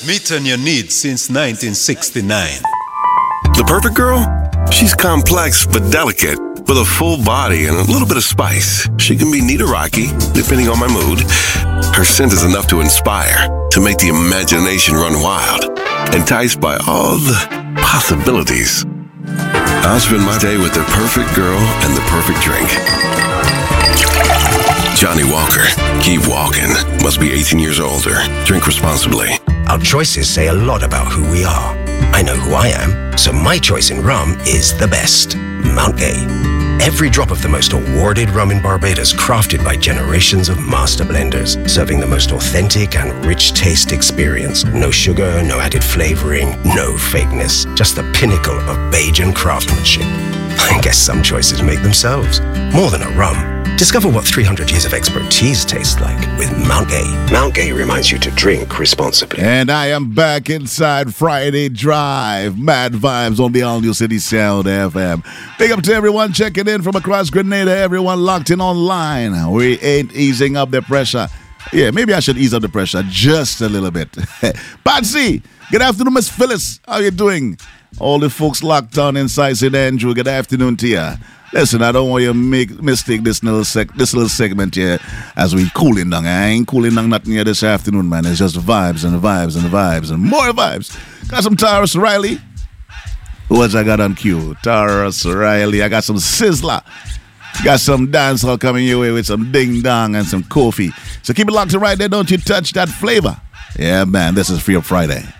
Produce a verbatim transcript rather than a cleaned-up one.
Meeting your needs since nineteen sixty-nine. The perfect girl? She's complex but delicate, with a full body and a little bit of spice. She can be neat or rocky, depending on my mood. Her scent is enough to inspire, to make the imagination run wild, enticed by all the possibilities. I'll spend my day with the perfect girl and the perfect drink. Johnny Walker. Keep walking. Must be eighteen years older. Drink responsibly. Our choices say a lot about who we are. I know who I am, so my choice in rum is the best. Mount Gay. Every drop of the most awarded rum in Barbados, crafted by generations of master blenders, serving the most authentic and rich taste experience. No sugar, no added flavoring, no fakeness. Just the pinnacle of Bajan craftsmanship. I guess some choices make themselves. More than a rum. Discover what three hundred years of expertise tastes like with Mount Gay. Mount Gay reminds you to drink responsibly. And I am back inside Friday Drive. Mad vibes on the All New City Sound F M. Big up to everyone checking in from across Grenada. Everyone locked in online. We ain't easing up the pressure. Yeah, maybe I should ease up the pressure just a little bit. Patsy, good afternoon, Miss Phyllis. How you doing? All the folks locked on inside Saint Andrew. Good afternoon to you. Listen, I don't want you to make mistake this little sec, this little segment here as we cooling down. I ain't cooling down nothing here this afternoon, man. It's just vibes and vibes and vibes and more vibes. Got some Taurus Riley. Who else I got on cue? Taurus Riley. I got some Sizzler. Got some dancehall coming your way with some ding dong and some coffee. So keep it locked to right there. Don't you touch that flavor. Yeah, man. This is Free Up Friday.